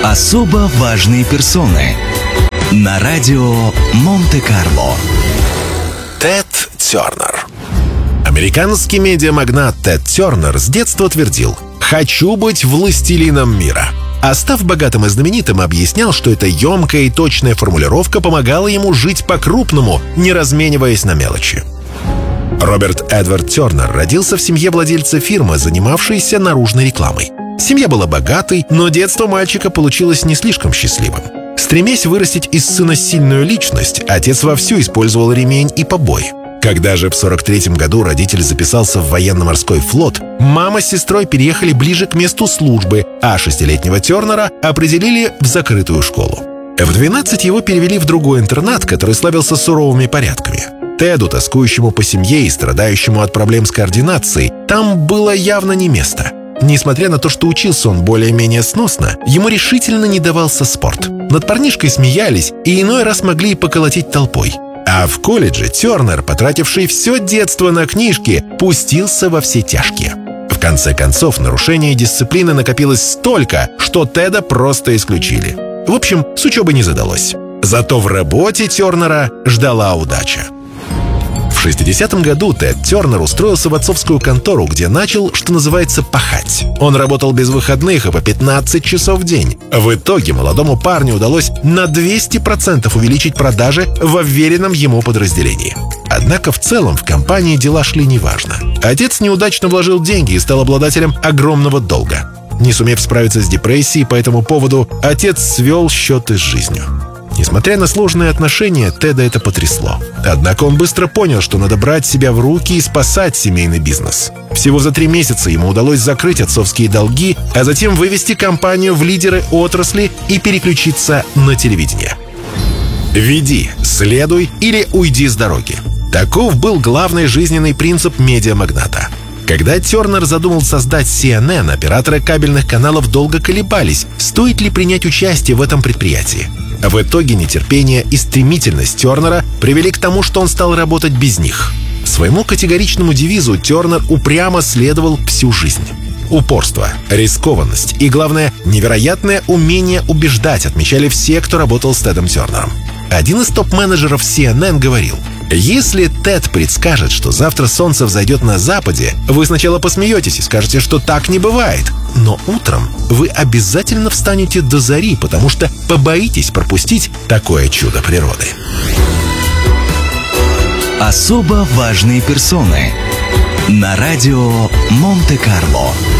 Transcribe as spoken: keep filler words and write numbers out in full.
Особо важные персоны на радио Монте-Карло. Тед Тернер. Американский медиамагнат Тед Тернер с детства твердил: «Хочу быть властелином мира». А став богатым и знаменитым, объяснял, что эта емкая и точная формулировка помогала ему жить по-крупному, не размениваясь на мелочи. Роберт Эдвард Тернер родился в семье владельца фирмы, занимавшейся наружной рекламой. Семья была богатой, но детство мальчика получилось не слишком счастливым. Стремясь вырастить из сына сильную личность, отец вовсю использовал ремень и побои. Когда же в сорок третьем году родитель записался в военно-морской флот, мама с сестрой переехали ближе к месту службы, а шестилетнего Тернера определили в закрытую школу. В двенадцать его перевели в другой интернат, который славился суровыми порядками. Теду, тоскующему по семье и страдающему от проблем с координацией, там было явно не место. Несмотря на то, что учился он более-менее сносно, ему решительно не давался спорт. Над парнишкой смеялись и иной раз могли и поколотить толпой. А в колледже Тернер, потративший все детство на книжки, пустился во все тяжкие. В конце концов, нарушение дисциплины накопилось столько, что Теда просто исключили. В общем, с учебой не задалось. Зато в работе Тернера ждала удача. В шестидесятом году Тед Тернер устроился в отцовскую контору, где начал, что называется, пахать. Он работал без выходных и по пятнадцать часов в день. В итоге молодому парню удалось на двести процентов увеличить продажи в уверенном ему подразделении. Однако в целом в компании дела шли неважно. Отец неудачно вложил деньги и стал обладателем огромного долга. Не сумев справиться с депрессией по этому поводу, отец свел счеты с жизнью. Несмотря на сложные отношения, Теда это потрясло. Однако он быстро понял, что надо брать себя в руки и спасать семейный бизнес. Всего за три месяца ему удалось закрыть отцовские долги, а затем вывести компанию в лидеры отрасли и переключиться на телевидение. «Веди, следуй или уйди с дороги». Таков был главный жизненный принцип медиамагната. Когда Тернер задумал создать си эн эн, операторы кабельных каналов долго колебались, стоит ли принять участие в этом предприятии. В итоге нетерпение и стремительность Тернера привели к тому, что он стал работать без них. Своему категоричному девизу Тернер упрямо следовал всю жизнь. Упорство, рискованность и, главное, невероятное умение убеждать отмечали все, кто работал с Тедом Тернером. Один из топ-менеджеров си эн эн говорил: «Если Тед предскажет, что завтра солнце взойдет на западе, вы сначала посмеетесь и скажете, что так не бывает. Но утром вы обязательно встанете до зари, потому что побоитесь пропустить такое чудо природы». Особо важные персоны на радио Монте-Карло.